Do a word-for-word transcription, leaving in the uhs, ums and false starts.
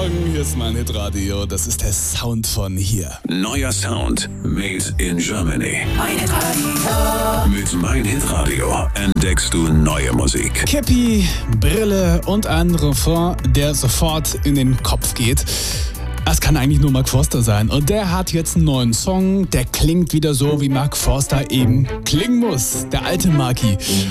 Morgen, hier ist mein Hitradio. Das ist der Sound von hier. Neuer Sound, made in Germany. Mein Hitradio. Mit Mein Hitradio entdeckst du neue Musik. Käppi, Brille und ein Refrain, der sofort in den Kopf geht. Es kann eigentlich nur Mark Forster sein. Und der hat jetzt einen neuen Song, der klingt wieder so, wie Mark Forster eben klingen muss. Der alte Marky.